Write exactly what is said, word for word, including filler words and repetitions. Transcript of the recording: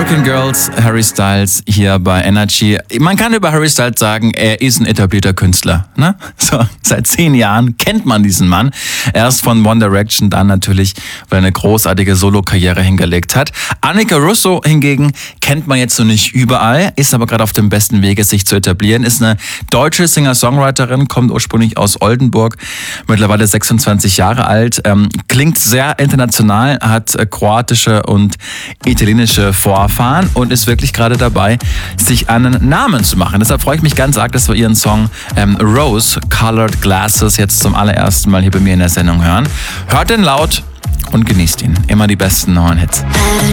American Girls, Harry Styles hier bei Energy. Man kann über Harry Styles sagen, er ist ein etablierter Künstler. Ne? So, seit zehn Jahren kennt man diesen Mann. Erst von One Direction, dann natürlich, weil er eine großartige Solo-Karriere hingelegt hat. Annika Russo hingegen kennt man jetzt noch nicht überall, ist aber gerade auf dem besten Wege, sich zu etablieren. Ist eine deutsche Singer-Songwriterin, kommt ursprünglich aus Oldenburg, mittlerweile sechsundzwanzig Jahre alt, ähm, klingt sehr international, hat äh, kroatische und italienische Vorfahren und ist wirklich gerade dabei, sich einen Namen zu machen. Deshalb freue ich mich ganz arg, dass wir ihren Song ähm, Rose Colored Glasses jetzt zum allerersten Mal hier bei mir in der Sendung hören. Hört den laut und genießt ihn. Immer die besten neuen Hits. Had a